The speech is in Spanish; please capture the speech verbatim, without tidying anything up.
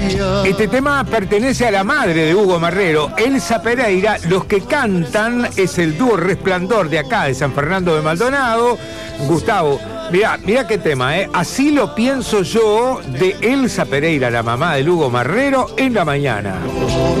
Este tema pertenece a la madre de Hugo Marrero, Elsa Pereira. Los que cantan es el dúo Resplandor de acá, de San Fernando de Maldonado. Gustavo, mirá, mirá qué tema, ¿eh? Así lo pienso yo, de Elsa Pereira, la mamá de Hugo Marrero, en la mañana.